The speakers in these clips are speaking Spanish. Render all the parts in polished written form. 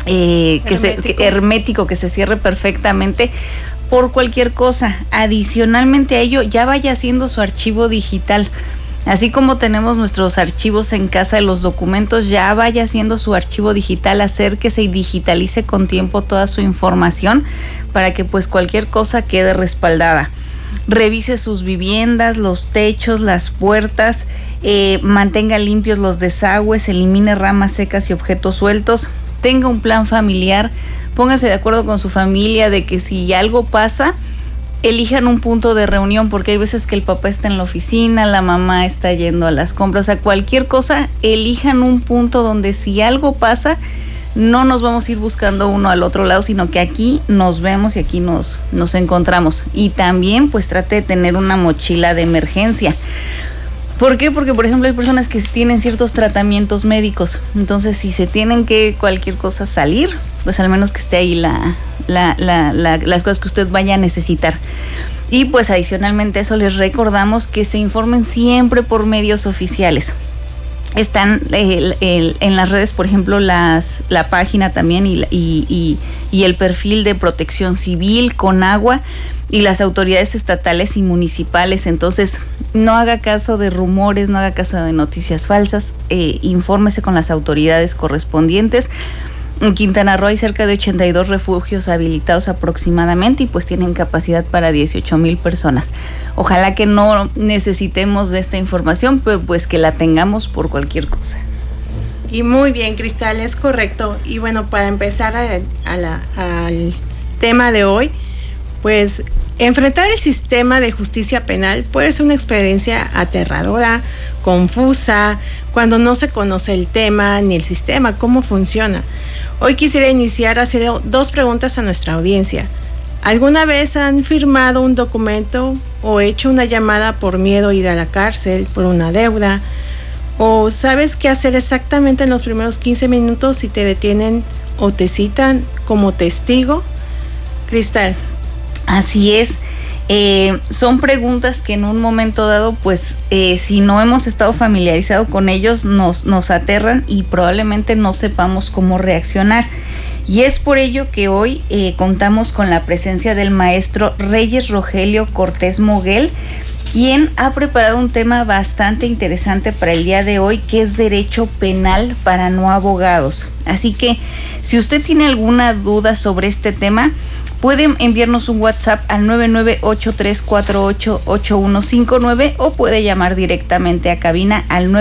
hermético, que se cierre perfectamente por cualquier cosa. Adicionalmente a ello, ya vaya haciendo su archivo digital. Así como tenemos nuestros archivos en casa de los documentos, ya vaya haciendo su archivo digital, acérquese y digitalice con tiempo toda su información para que pues cualquier cosa quede respaldada. Revise sus viviendas, los techos, las puertas, mantenga limpios los desagües, elimine ramas secas y objetos sueltos, tenga un plan familiar, póngase de acuerdo con su familia de que si algo pasa, elijan un punto de reunión, porque hay veces que el papá está en la oficina, la mamá está yendo a las compras, o sea, cualquier cosa, elijan un punto donde si algo pasa, no nos vamos a ir buscando uno al otro lado, sino que aquí nos vemos y aquí nos encontramos. Y también pues trate de tener una mochila de emergencia. ¿Por qué? Porque, por ejemplo, hay personas que tienen ciertos tratamientos médicos. Entonces, si se tienen que cualquier cosa salir, pues al menos que esté ahí las cosas que usted vaya a necesitar. Y pues adicionalmente a eso les recordamos que se informen siempre por medios oficiales. Están en las redes, por ejemplo, la página también y el perfil de Protección Civil, Conagua y las autoridades estatales y municipales. Entonces, no haga caso de rumores, no haga caso de noticias falsas, infórmese con las autoridades correspondientes. En Quintana Roo hay cerca de 82 refugios habilitados aproximadamente y pues tienen capacidad para 18,000 personas. Ojalá que no necesitemos de esta información, pero pues que la tengamos por cualquier cosa. Y muy bien, Cristal, es correcto. Y bueno, para empezar al tema de hoy, pues enfrentar el sistema de justicia penal puede ser una experiencia aterradora, confusa, cuando no se conoce el tema ni el sistema, cómo funciona. Hoy quisiera iniciar haciendo 2 preguntas a nuestra audiencia. ¿Alguna vez han firmado un documento o hecho una llamada por miedo a ir a la cárcel, por una deuda? ¿O sabes qué hacer exactamente en los primeros 15 minutos si te detienen o te citan como testigo? Cristal. Así es. Son preguntas que en un momento dado, pues, si no hemos estado familiarizados con ellos, nos aterran y probablemente no sepamos cómo reaccionar. Y es por ello que hoy contamos con la presencia del maestro Reyes Rogelio Cortés Moguel, quien ha preparado un tema bastante interesante para el día de hoy, que es derecho penal para no abogados. Así que, si usted tiene alguna duda sobre este tema, pueden enviarnos un WhatsApp al 9983488159 o puede llamar directamente a cabina al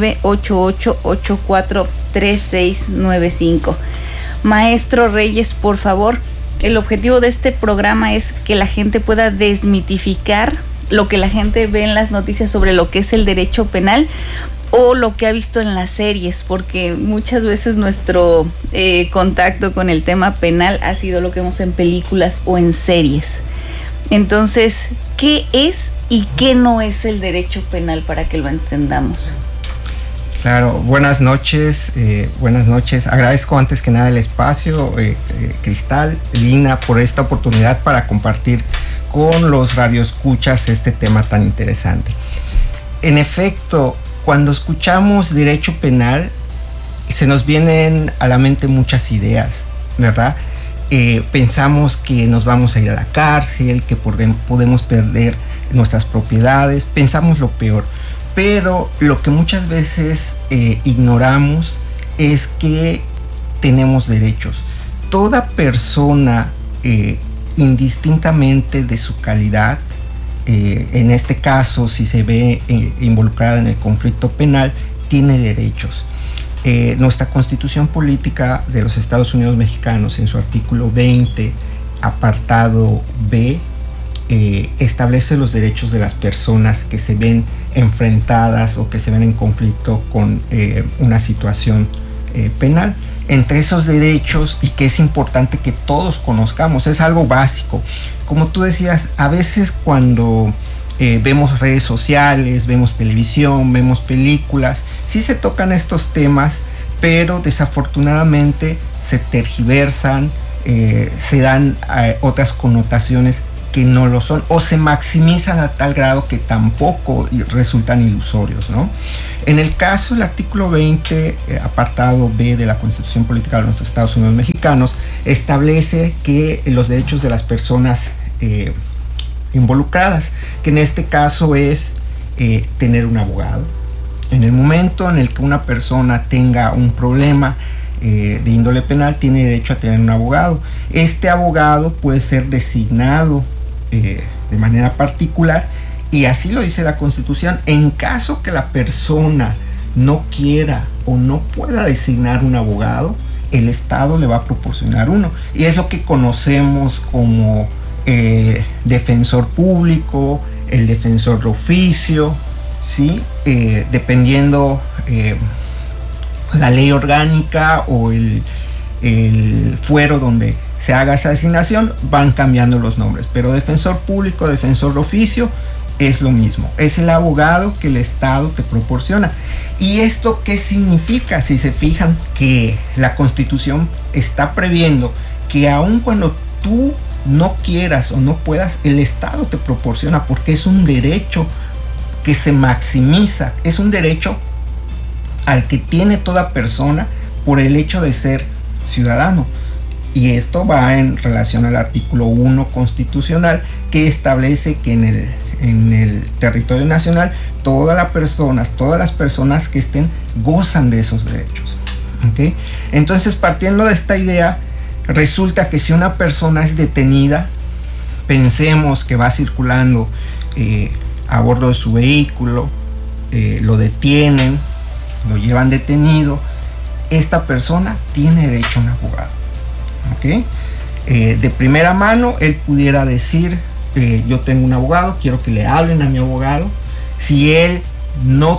9988843695. Maestro Reyes, por favor, el objetivo de este programa es que la gente pueda desmitificar lo que la gente ve en las noticias sobre lo que es el derecho penal o lo que ha visto en las series, porque muchas veces nuestro contacto con el tema penal ha sido lo que vemos en películas o en series. Entonces, ¿qué es y qué no es el derecho penal para que lo entendamos? Claro, buenas noches. Agradezco antes que nada el espacio, Cristal, Lina, por esta oportunidad para compartir con los radioescuchas este tema tan interesante. En efecto, cuando escuchamos derecho penal, se nos vienen a la mente muchas ideas, ¿verdad? Pensamos que nos vamos a ir a la cárcel, que podemos perder nuestras propiedades, pensamos lo peor. Pero lo que muchas veces ignoramos es que tenemos derechos. Toda persona, indistintamente de su calidad, en este caso, si se ve involucrada en el conflicto penal, tiene derechos. Nuestra Constitución Política de los Estados Unidos Mexicanos, en su artículo 20, apartado B, establece los derechos de las personas que se ven enfrentadas o que se ven en conflicto con una situación penal. Entre esos derechos, y que es importante que todos conozcamos, es algo básico. Como tú decías, a veces cuando vemos redes sociales, vemos televisión, vemos películas, sí se tocan estos temas, pero desafortunadamente se tergiversan, se dan otras connotaciones que no lo son, o se maximizan a tal grado que tampoco resultan ilusorios, ¿no? En el caso del artículo 20, apartado B de la Constitución Política de los Estados Unidos Mexicanos, establece que los derechos de las personas involucradas, que en este caso es tener un abogado. En el momento en el que una persona tenga un problema de índole penal, tiene derecho a tener un abogado. Este abogado puede ser designado de manera particular, y así lo dice la Constitución. En caso que la persona no quiera o no pueda designar un abogado, el Estado le va a proporcionar uno, y es lo que conocemos como defensor público, el defensor de oficio, ¿sí? Dependiendo la ley orgánica o el fuero donde se haga esa designación, van cambiando los nombres, pero defensor público, defensor de oficio es lo mismo, es el abogado que el Estado te proporciona. ¿Y esto qué significa? Si se fijan que la Constitución está previendo que aun cuando tú no quieras o no puedas, el Estado te proporciona, porque es un derecho que se maximiza, es un derecho al que tiene toda persona por el hecho de ser ciudadano. Y esto va en relación al artículo 1 constitucional, que establece que en el territorio nacional todas las personas que estén gozan de esos derechos, ¿okay? Entonces, partiendo de esta idea, resulta que si una persona es detenida, pensemos que va circulando a bordo de su vehículo, lo detienen, lo llevan detenido, esta persona tiene derecho a un abogado, ¿okay? De primera mano, él pudiera decir, yo tengo un abogado, quiero que le hablen a mi abogado. Si él no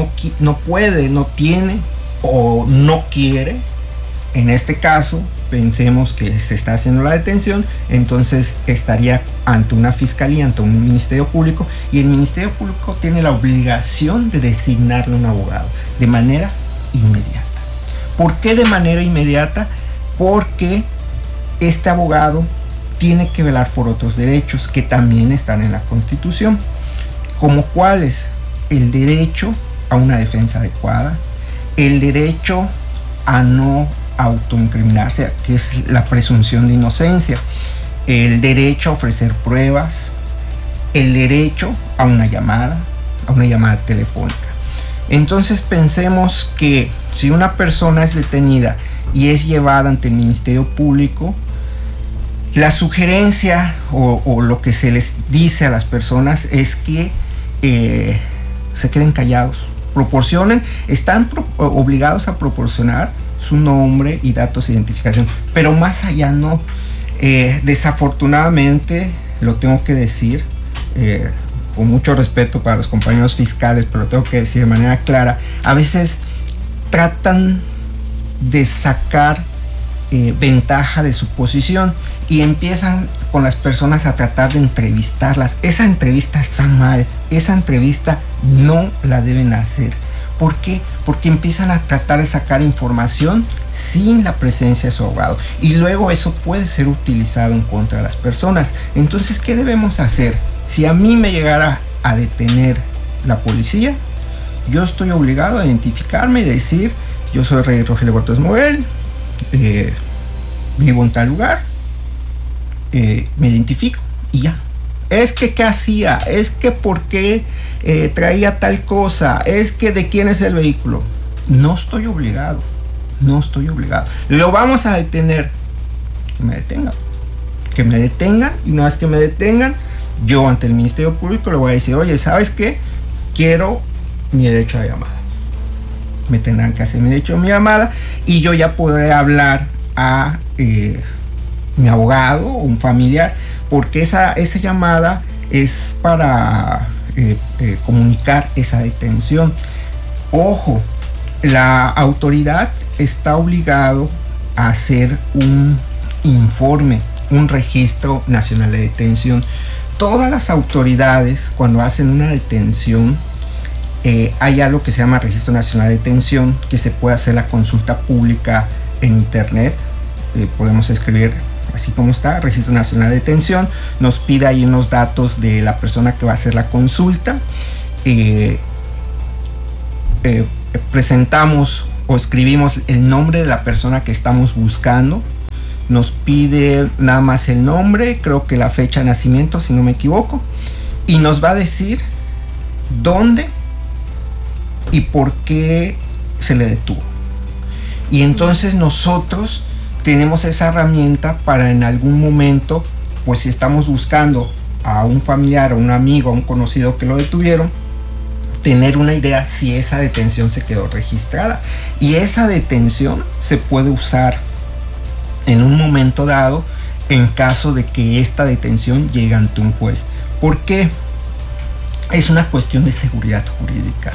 puede, no tiene o no quiere, en este caso, pensemos que se está haciendo la detención, entonces estaría ante una fiscalía, ante un ministerio público, y el ministerio público tiene la obligación de designarle un abogado de manera inmediata. ¿Por qué de manera inmediata? Porque este abogado tiene que velar por otros derechos que también están en la Constitución, como cuáles: el derecho a una defensa adecuada, el derecho a no autoincriminarse, que es la presunción de inocencia, el derecho a ofrecer pruebas, el derecho a una llamada telefónica. Entonces pensemos que si una persona es detenida y es llevada ante el Ministerio Público, la sugerencia o lo que se les dice a las personas es que se queden callados, están obligados a proporcionar su nombre y datos de identificación, pero más allá no. Desafortunadamente, lo tengo que decir, con mucho respeto para los compañeros fiscales, pero lo tengo que decir de manera clara, a veces tratan de sacar ventaja de su posición y empiezan con las personas a tratar de entrevistarlas. Esa entrevista está mal, esa entrevista no la deben hacer. ¿Por qué? Porque empiezan a tratar de sacar información sin la presencia de su abogado, y luego eso puede ser utilizado en contra de las personas. Entonces, ¿qué debemos hacer? Si a mí me llegara a detener la policía, yo estoy obligado a identificarme y decir: yo soy Rey Rogelio Cortés Moguel, vivo en tal lugar, me identifico y ya. Es que ¿qué hacía? Es que ¿por qué traía tal cosa? Es que ¿de quién es el vehículo? No estoy obligado. Lo vamos a detener. Que me detengan, y una vez que me detengan, yo ante el Ministerio Público le voy a decir: oye, ¿sabes qué? Quiero mi derecho a llamada. Me tendrán que hacer mi derecho a mi llamada, y yo ya podré hablar a mi abogado o un familiar, porque esa llamada es para comunicar esa detención. Ojo, la autoridad está obligado a hacer un informe, un registro nacional de detención. Todas las autoridades, cuando hacen una detención, hay algo que se llama Registro Nacional de Detención, que se puede hacer la consulta pública en internet. Podemos escribir así como está, Registro Nacional de Detención, nos pide ahí unos datos de la persona que va a hacer la consulta, presentamos o escribimos el nombre de la persona que estamos buscando, nos pide nada más el nombre, creo que la fecha de nacimiento, si no me equivoco, y nos va a decir dónde y por qué se le detuvo. Y entonces nosotros tenemos esa herramienta para en algún momento, pues si estamos buscando a un familiar, a un amigo, a un conocido que lo detuvieron, tener una idea si esa detención se quedó registrada. Y esa detención se puede usar en un momento dado en caso de que esta detención llegue ante un juez. ¿Por qué? Es una cuestión de seguridad jurídica.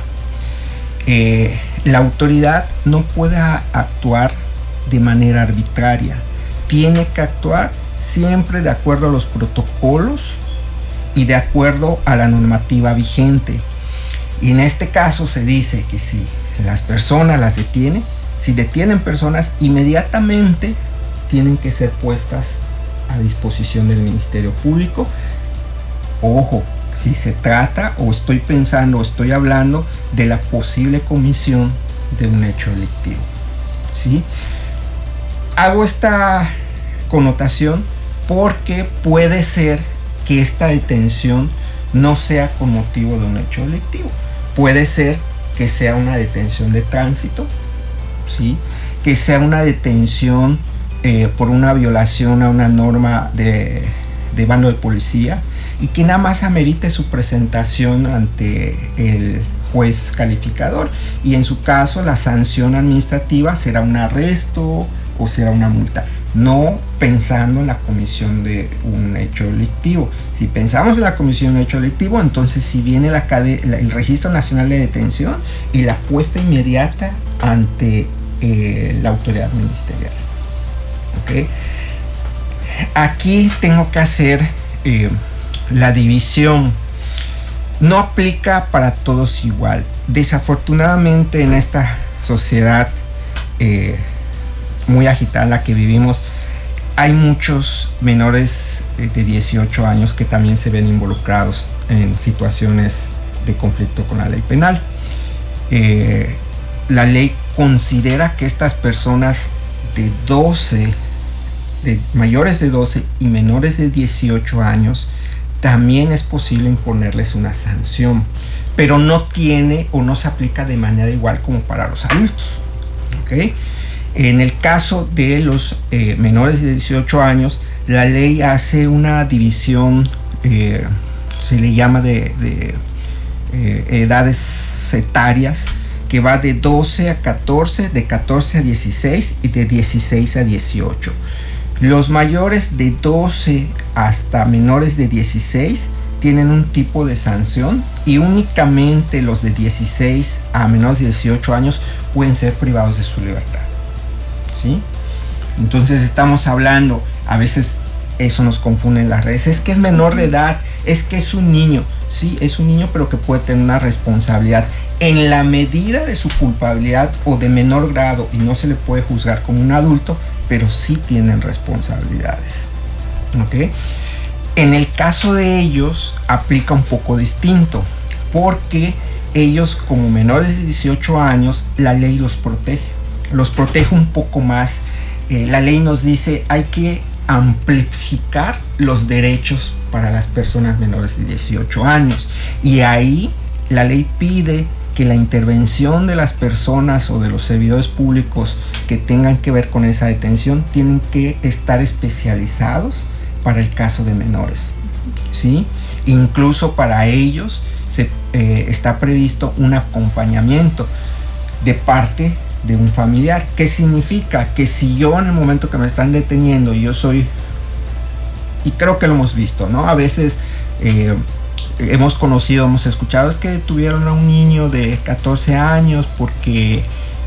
La autoridad no puede actuar de manera arbitraria, tiene que actuar siempre de acuerdo a los protocolos y de acuerdo a la normativa vigente. Y en este caso se dice que si las personas las detienen, si detienen personas, inmediatamente tienen que ser puestas a disposición del Ministerio Público. Ojo, si se trata o estoy pensando o estoy hablando de la posible comisión de un hecho delictivo, ¿sí? Hago esta connotación porque puede ser que esta detención no sea con motivo de un hecho delictivo. Puede ser que sea una detención de tránsito, ¿sí? Que sea una detención por una violación a una norma de bando de policía y que nada más amerite su presentación ante el juez calificador, y en su caso la sanción administrativa será un arresto o será una multa, no pensando en la comisión de un hecho delictivo. Si pensamos en la comisión de un hecho delictivo, entonces si viene el Registro Nacional de Detención y la puesta inmediata ante la autoridad ministerial. ¿Okay? Aquí tengo que hacer la división. No aplica para todos igual. Desafortunadamente en esta sociedad muy agitada en la que vivimos, hay muchos menores de 18 años que también se ven involucrados en situaciones de conflicto con la ley penal. La ley considera que estas personas de mayores de 12 y menores de 18 años también es posible imponerles una sanción, pero no tiene o no se aplica de manera igual como para los adultos. ¿Okay? En el caso de los menores de 18 años, la ley hace una división, se le llama de edades etarias, que va de 12 a 14, de 14 a 16 y de 16 a 18. Los mayores de 12 hasta menores de 16 tienen un tipo de sanción y únicamente los de 16 a menores de 18 años pueden ser privados de su libertad. ¿Sí? Entonces estamos hablando, a veces eso nos confunde en las redes, es que es menor de edad, es que es un niño. Sí, es un niño, pero que puede tener una responsabilidad en la medida de su culpabilidad o de menor grado, y no se le puede juzgar como un adulto, pero sí tienen responsabilidades. ¿Okay? En el caso de ellos aplica un poco distinto, porque ellos como menores de 18 años la ley los protege un poco más. La ley nos dice hay que amplificar los derechos para las personas menores de 18 años, y ahí la ley pide que la intervención de las personas o de los servidores públicos que tengan que ver con esa detención tienen que estar especializados para el caso de menores, ¿sí? Incluso para ellos está previsto un acompañamiento de parte de un familiar. ¿Qué significa? Que si yo en el momento que me están deteniendo, yo soy, y creo que lo hemos visto, ¿no? A veces hemos escuchado, es que tuvieron a un niño de 14 años porque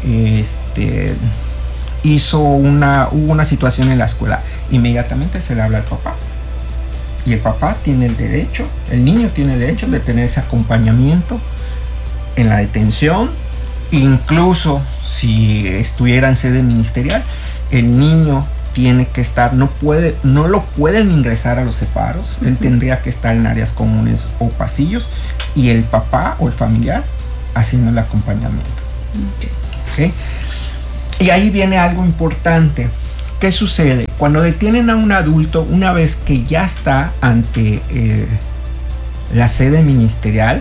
hubo una situación en la escuela. Inmediatamente se le habla al papá. Y el papá tiene el derecho, el niño tiene el derecho de tener ese acompañamiento en la detención. Incluso si estuviera en sede ministerial, el niño tiene que estar, no lo pueden ingresar a los separos, él tendría que estar en áreas comunes o pasillos y el papá o el familiar haciendo el acompañamiento. ¿Okay? Y ahí viene algo importante. ¿Qué sucede? Cuando detienen a un adulto, una vez que ya está ante la sede ministerial,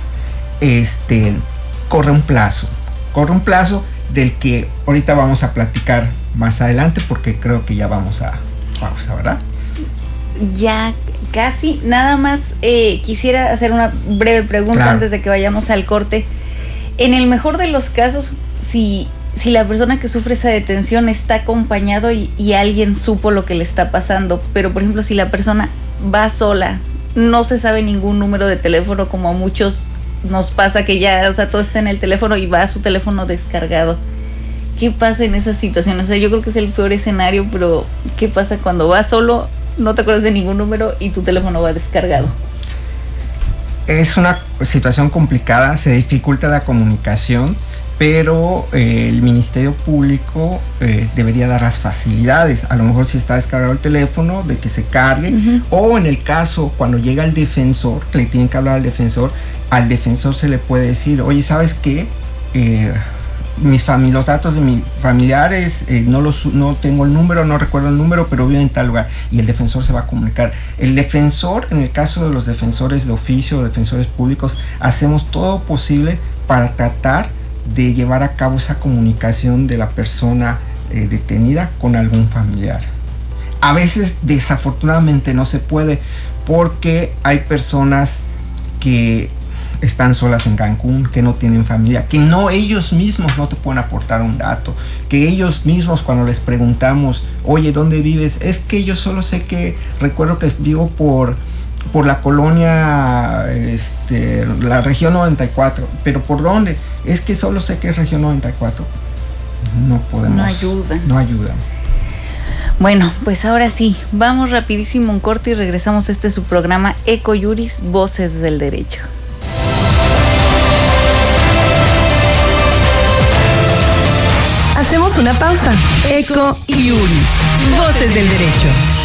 corre un plazo del que ahorita vamos a platicar más adelante, porque creo que ya vamos a pausa, ¿verdad? Ya casi, nada más quisiera hacer una breve pregunta antes de que vayamos al corte. En el mejor de los casos, si la persona que sufre esa detención está acompañado y alguien supo lo que le está pasando, pero por ejemplo si la persona va sola, no se sabe ningún número de teléfono, como a muchos nos pasa que ya, o sea, todo está en el teléfono y va a su teléfono descargado. ¿Qué pasa en esas situaciones? O sea, yo creo que es el peor escenario, pero ¿qué pasa cuando vas solo, no te acuerdas de ningún número y tu teléfono va descargado? Es una situación complicada, se dificulta la comunicación, pero el Ministerio Público debería dar las facilidades. A lo mejor si está descargado el teléfono, de que se cargue, o en el caso cuando llega el defensor, que le tienen que hablar al defensor se le puede decir, oye, ¿sabes qué? Los datos de mis familiares, no tengo el número, no recuerdo el número, pero vivo en tal lugar, y el defensor se va a comunicar. El defensor, en el caso de los defensores de oficio o defensores públicos, hacemos todo posible para tratar de llevar a cabo esa comunicación de la persona detenida con algún familiar. A veces desafortunadamente no se puede, porque hay personas que están solas en Cancún, que no tienen familia, que ellos mismos no te pueden aportar un dato, que ellos mismos cuando les preguntamos, oye, ¿dónde vives? Es que yo solo sé que, recuerdo que vivo por la colonia, la región 94, pero ¿por dónde? Es que solo sé que es región 94. No podemos. No ayuda. Bueno, pues ahora sí, vamos rapidísimo un corte y regresamos a su programa Eco Juris, Voces del Derecho. Hacemos una pausa. Eco Juris, Voces del Derecho.